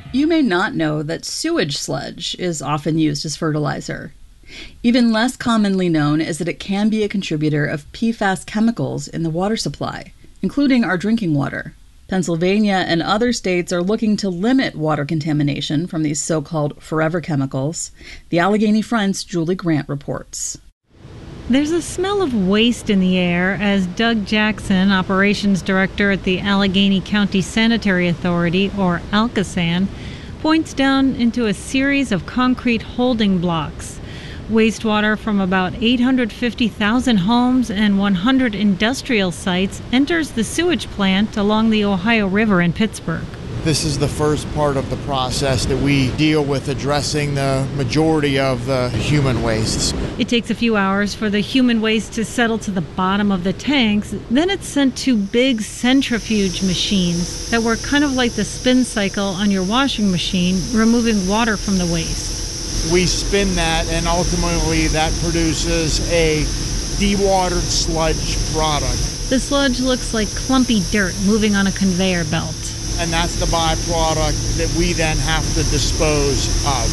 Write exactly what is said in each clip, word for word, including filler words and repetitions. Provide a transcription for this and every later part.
You may not know that sewage sludge is often used as fertilizer. Even less commonly known is that it can be a contributor of P FAS chemicals in the water supply, including our drinking water. Pennsylvania and other states are looking to limit water contamination from these so-called forever chemicals. The Allegheny Front's Julie Grant reports. There's a smell of waste in the air as Doug Jackson, operations director at the Allegheny County Sanitary Authority, or ALCASAN, points down into a series of concrete holding blocks. Wastewater from about eight hundred fifty thousand homes and one hundred industrial sites enters the sewage plant along the Ohio River in Pittsburgh. This is the first part of the process that we deal with addressing the majority of the human wastes. It takes a few hours for the human waste to settle to the bottom of the tanks. Then it's sent to big centrifuge machines that work kind of like the spin cycle on your washing machine, removing water from the waste. We spin that, and ultimately that produces a dewatered sludge product. The sludge looks like clumpy dirt moving on a conveyor belt. And that's the byproduct that we then have to dispose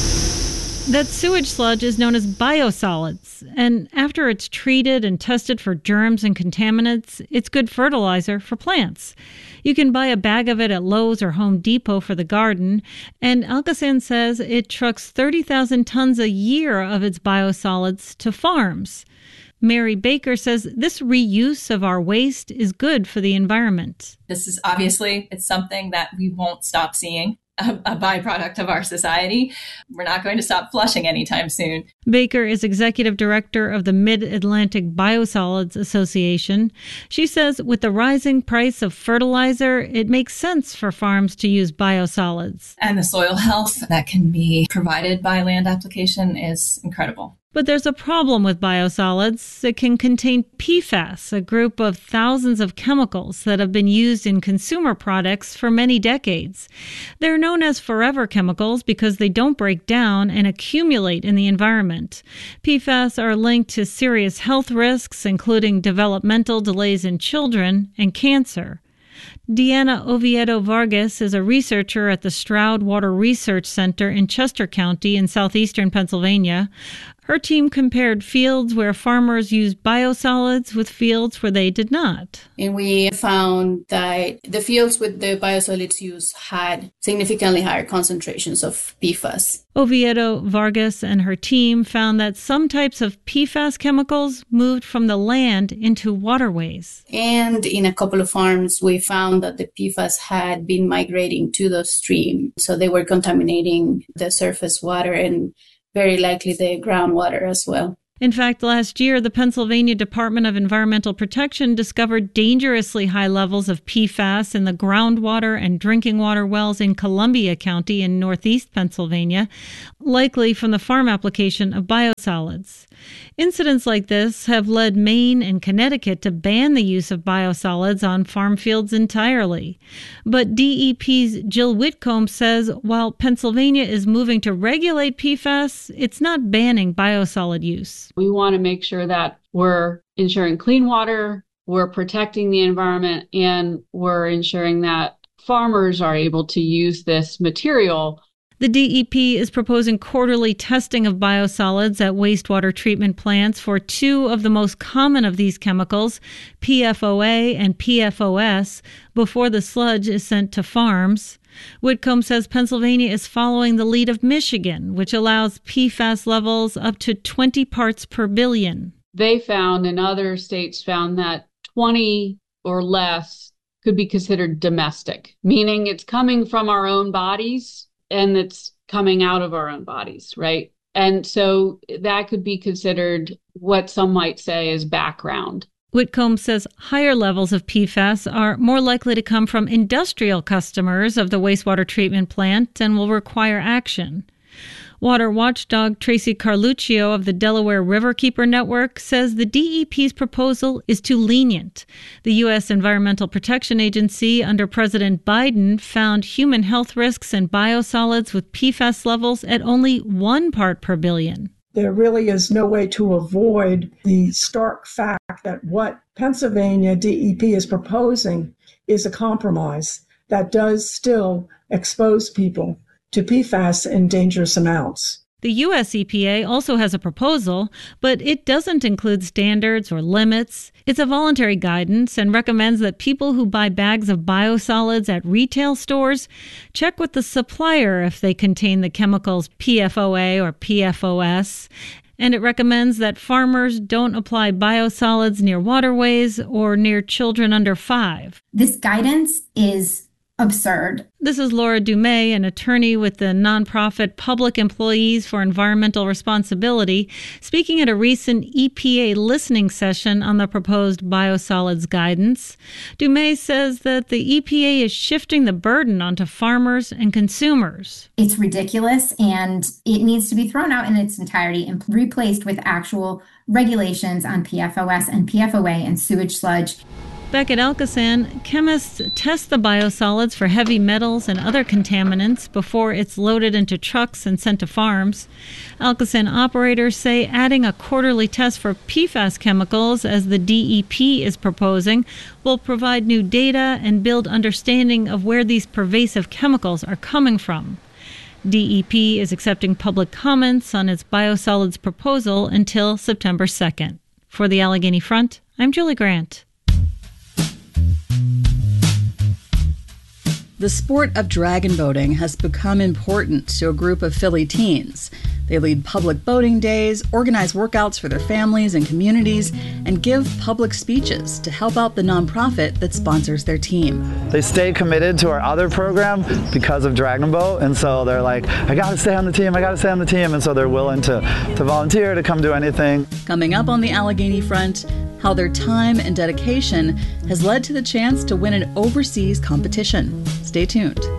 of. That sewage sludge is known as biosolids, and after it's treated and tested for germs and contaminants, it's good fertilizer for plants. You can buy a bag of it at Lowe's or Home Depot for the garden, and ALCASAN says it trucks thirty thousand tons a year of its biosolids to farms. Mary Baker says this reuse of our waste is good for the environment. This is obviously, it's something that we won't stop seeing, a, a byproduct of our society. We're not going to stop flushing anytime soon. Baker is executive director of the Mid-Atlantic Biosolids Association. She says with the rising price of fertilizer, it makes sense for farms to use biosolids. And the soil health that can be provided by land application is incredible. But there's a problem with biosolids. It can contain P FAS, a group of thousands of chemicals that have been used in consumer products for many decades. They're known as forever chemicals because they don't break down and accumulate in the environment. P FAS are linked to serious health risks, including developmental delays in children and cancer. Deanna Oviedo Vargas is a researcher at the Stroud Water Research Center in Chester County in southeastern Pennsylvania. Her team compared fields where farmers used biosolids with fields where they did not. And we found that the fields with the biosolids use had significantly higher concentrations of P FAS. Oviedo Vargas and her team found that some types of P FAS chemicals moved from the land into waterways. And in a couple of farms, we found that the P FAS had been migrating to the stream. So they were contaminating the surface water and very likely the groundwater as well. In fact, last year, the Pennsylvania Department of Environmental Protection discovered dangerously high levels of P FAS in the groundwater and drinking water wells in Columbia County in northeast Pennsylvania, likely from the farm application of biosolids. Incidents like this have led Maine and Connecticut to ban the use of biosolids on farm fields entirely. But D E P's Jill Whitcomb says while Pennsylvania is moving to regulate P FAS, it's not banning biosolid use. We want to make sure that we're ensuring clean water, we're protecting the environment, and we're ensuring that farmers are able to use this material. The D E P is proposing quarterly testing of biosolids at wastewater treatment plants for two of the most common of these chemicals, P F O A and P F O S, before the sludge is sent to farms. Whitcomb says Pennsylvania is following the lead of Michigan, which allows P FAS levels up to twenty parts per billion. They found, and other states found, that twenty or less could be considered domestic, meaning it's coming from our own bodies and it's coming out of our own bodies, right? And so that could be considered what some might say is background. Whitcomb says higher levels of P FAS are more likely to come from industrial customers of the wastewater treatment plant and will require action. Water watchdog Tracy Carluccio of the Delaware Riverkeeper Network says the D E P's proposal is too lenient. The U S Environmental Protection Agency under President Biden found human health risks in biosolids with P FAS levels at only one part per billion. There really is no way to avoid the stark fact that what Pennsylvania D E P is proposing is a compromise that does still expose people to P FAS in dangerous amounts. The U S E P A also has a proposal, but it doesn't include standards or limits. It's a voluntary guidance and recommends that people who buy bags of biosolids at retail stores check with the supplier if they contain the chemicals P F O A or P F O S. And it recommends that farmers don't apply biosolids near waterways or near children under five. This guidance is absurd. This is Laura Dumais, an attorney with the nonprofit Public Employees for Environmental Responsibility, speaking at a recent E P A listening session on the proposed biosolids guidance. Dumais says that the E P A is shifting the burden onto farmers and consumers. It's ridiculous, and it needs to be thrown out in its entirety and replaced with actual regulations on P F O S and P F O A and sewage sludge. Back at Alcosan, chemists test the biosolids for heavy metals and other contaminants before it's loaded into trucks and sent to farms. Alcosan operators say adding a quarterly test for P FAS chemicals, as the D E P is proposing, will provide new data and build understanding of where these pervasive chemicals are coming from. D E P is accepting public comments on its biosolids proposal until September second. For the Allegheny Front, I'm Julie Grant. The sport of dragon boating has become important to a group of Philly teens. They lead public boating days, organize workouts for their families and communities, and give public speeches to help out the nonprofit that sponsors their team. They stay committed to our other program because of Dragon Boat, and so they're like, I gotta stay on the team, I gotta stay on the team, and so they're willing to, to volunteer, to come do anything. Coming up on the Allegheny Front, how their time and dedication has led to the chance to win an overseas competition. Stay tuned.